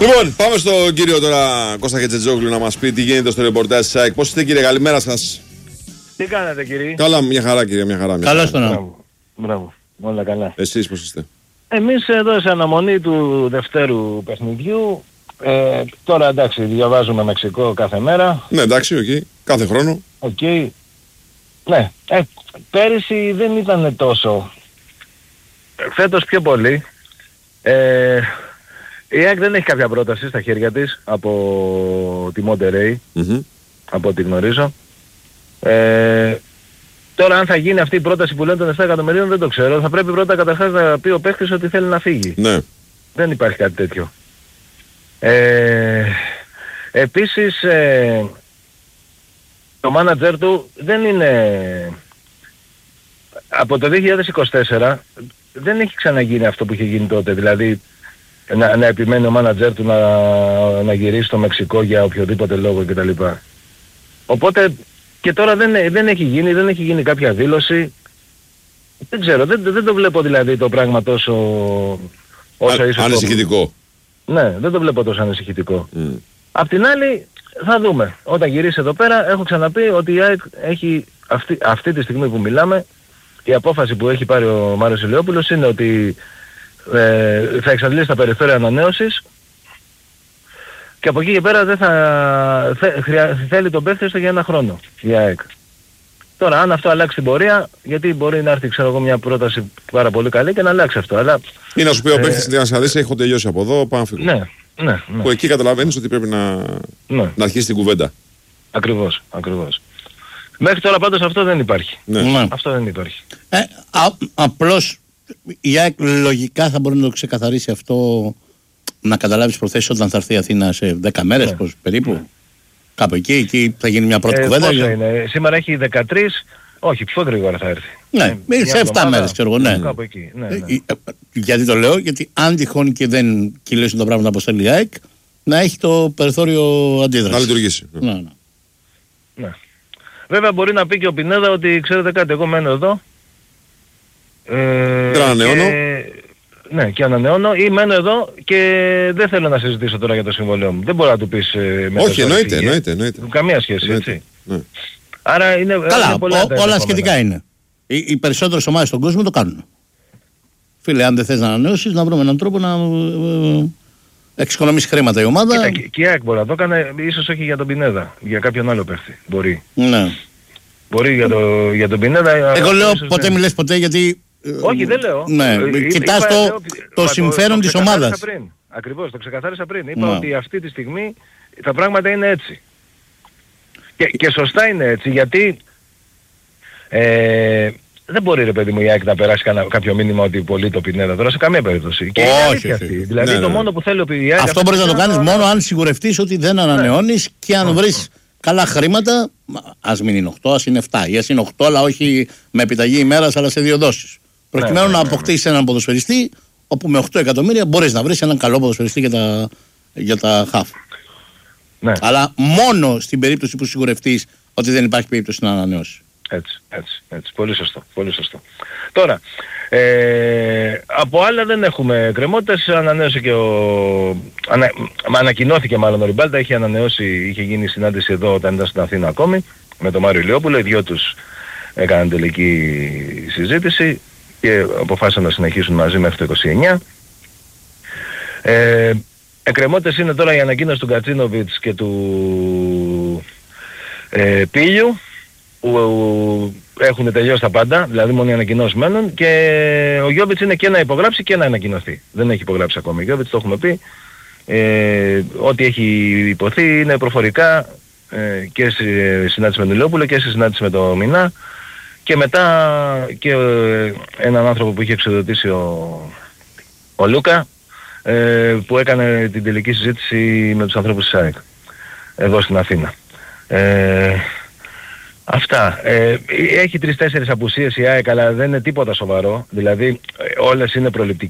Λοιπόν, πάμε στον κύριο τώρα Κώστα Χετζετζόγλου να μας πει τι γίνεται στο ρεπορτάζ της ΑΕΚ. Πώς είστε κύριε, καλημέρα σας. Τι κάνετε κύριε? Καλά, μια χαρά κύριε, μια χαρά. Καλώς τον. Μπράβο, όλα καλά. Εσείς πώς είστε? Εμείς εδώ σε αναμονή του δευτέρου παιχνιδιού. Τώρα εντάξει, διαβάζουμε Μεξικό κάθε μέρα. Ναι, εντάξει, οκ. Κάθε χρόνο. Οκ. Ναι, πέρυσι δεν ήταν τόσο. Φέτος πιο πολύ. Η ΑΕΚ δεν έχει κάποια πρόταση στα χέρια της από τη Monterrey, από ό,τι γνωρίζω. Τώρα αν θα γίνει αυτή η πρόταση που λένε των 7 εκατομμυρίων δεν το ξέρω. Θα πρέπει πρώτα καταρχάς να πει ο παίκτης ότι θέλει να φύγει. Ναι. Δεν υπάρχει κάτι τέτοιο. Επίσης το μάνατζερ του δεν είναι... Από το 2024 δεν έχει ξαναγίνει αυτό που είχε γίνει τότε. Δηλαδή να επιμένει ο μάνατζερ του να γυρίσει στο Μεξικό για οποιοδήποτε λόγο κτλ. Οπότε και τώρα δεν έχει γίνει κάποια δήλωση. Δεν ξέρω, δεν το βλέπω δηλαδή το πράγμα τόσο... Ανησυχητικό. Ναι, δεν το βλέπω τόσο ανησυχητικό. Απ' την άλλη θα δούμε. Όταν γυρίσει εδώ πέρα έχω ξαναπεί ότι η ΑΕΚ έχει αυτή τη στιγμή που μιλάμε, η απόφαση που έχει πάρει ο Μάριος Ηλιόπουλος είναι ότι θα εξαντλήσει τα περιθώρια ανανέωσης και από εκεί και πέρα δεν θέλει τον παίχτη έστω για ένα χρόνο η ΑΕΚ. Τώρα αν αυτό αλλάξει την πορεία, γιατί μπορεί να έρθει ξέρω εγώ μια πρόταση πάρα πολύ καλή και να αλλάξει αυτό. Αλλά, ή να σου πει ο παίχτης να σε δεις, έχω τελειώσει από εδώ, πάω να φύγω. Ναι. Που εκεί καταλαβαίνεις ότι πρέπει να αρχίσει την κουβέντα. Ακριβώς. Μέχρι τώρα πάντως αυτό δεν υπάρχει. Ναι. Αυτό δεν υπάρχει. Απλώς η ΑΕΚ λογικά θα μπορεί να το ξεκαθαρίσει αυτό, να καταλάβεις προθέσεις όταν θα έρθει η Αθήνα σε 10 μέρες περίπου. Ναι. Κάπου εκεί θα γίνει μια πρώτη κουβέντα. Πόσα είναι, σήμερα έχει 13, όχι πιο γρήγορα θα έρθει. Ναι, σε 7 μέρες ξέρω εγώ, ναι. Κάπου εκεί, ναι. Γιατί το λέω, γιατί αν τυχόν και δεν κυλήσουν τα πράγματα από η ΑΕΚ, να έχει το περιθώριο αντίδραση. Να λειτουργήσει. Ναι. Βέβαια μπορεί να πει και ο Πινέδα ότι ξέρετε κάτι, εγώ μένω εδώ. Δεν ανανεώνω. Ναι, και ανανεώνω ή μένω εδώ και δεν θέλω να συζητήσω τώρα για το συμβολέο μου. Δεν μπορεί να του πεις όχι, εννοείται. Καμία σχέση, έτσι. Ναι. Άρα είναι... Καλά, όλα σχετικά είναι. Οι περισσότερες ομάδες στον κόσμο το κάνουν. Φίλε, αν δεν θες να ανανεώσεις, να βρούμε έναν τρόπο να εξοικονομήσει χρήματα η ομάδα. Κοίτα, και η ΑΕΚ μπορεί να το έκανε, ίσως όχι για τον Πινέδα, για κάποιον άλλο παίχτη. Μπορεί. Ναι. Μπορεί για τον Πινέδα... Εγώ λέω ποτέ μη λες ποτέ γιατί... Όχι, δεν λέω. Ναι, κοιτάς το συμφέρον της ομάδας. Ακριβώς, το ξεκαθάρισα πριν. Είπα ότι αυτή τη στιγμή τα πράγματα είναι έτσι. Και σωστά είναι έτσι, γιατί δεν μπορεί ρε παιδί μου η ΑΕΚ να περάσει κάποιο μήνυμα ότι πολύ το Πινέδα τώρα σε καμία περίπτωση. Και όχι. Δηλαδή το μόνο που θέλει η ΑΕΚ... Αυτό μπορείς να το κάνεις μόνο αν σιγουρευτείς ότι δεν ανανεώνεις και αν βρεις καλά χρήματα, ας μην είναι 8, ας είναι 7 ή ας είναι 8 αλλά όχι με επιταγή ημέρας αλλά σε 2 δόσεις. Προκειμένου να αποκτήσεις έναν ποδοσφαιριστή όπου με 8 εκατομμύρια μπορείς να βρεις έναν καλό ποδοσφαιριστή για τα χαφ. Ναι. Αλλά μόνο στην περίπτωση που σιγουρευτείς ότι δεν υπάρχει περίπτωση να ανανεώσεις. Έτσι. Πολύ σωστό. Τώρα, από άλλα δεν έχουμε κρεμότητες. Ανανέωσε και ανακοινώθηκε μάλλον ο Ριμπάλτα, είχε γίνει συνάντηση εδώ όταν ήταν στην Αθήνα ακόμη με τον Μάριο Ηλιόπουλο. Οι δυο τους έκαναν τελική συζήτηση και αποφάσισαν να συνεχίσουν μαζί μέχρι το 29. Εκκρεμότητες είναι τώρα η ανακοίνωση του Γκατσίνοβιτς και του Πίλιου που έχουν τελειώσει τα πάντα, δηλαδή μόνο οι ανακοινώσεις μένουν και ο Γιόβιτς είναι και να υπογράψει και να ανακοινωθεί. Δεν έχει υπογράψει ακόμη ο Γιόβιτς, το έχουμε πει. Ό,τι έχει υποθεί είναι προφορικά και στη συνάντηση με τον Ηλιόπουλο και στη συνάντηση με τον Μινά και μετά και έναν άνθρωπο που είχε εξοδοτήσει ο Λούκα που έκανε την τελική συζήτηση με τους ανθρώπους της ΑΕΚ εδώ στην Αθήνα. Αυτά. Έχει 3-4 απουσίες η ΑΕΚ αλλά δεν είναι τίποτα σοβαρό. Δηλαδή όλες είναι προληπτικές.